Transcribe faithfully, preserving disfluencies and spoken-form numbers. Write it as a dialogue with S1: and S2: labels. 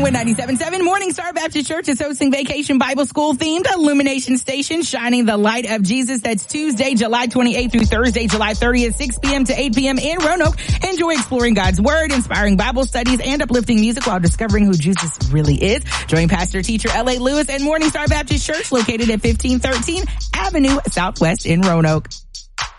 S1: Brentwood ninety-seven point seven Morning Star Baptist Church is hosting Vacation Bible School themed Illumination Station, shining the light of Jesus. That's Tuesday, July twenty-eighth through Thursday, July thirtieth, six p.m. to eight p.m. in Roanoke. Enjoy exploring God's Word, inspiring Bible studies, and uplifting music while discovering who Jesus really is. Join Pastor Teacher L A. Lewis and Morning Star Baptist Church, located at fifteen thirteen Avenue Southwest in Roanoke.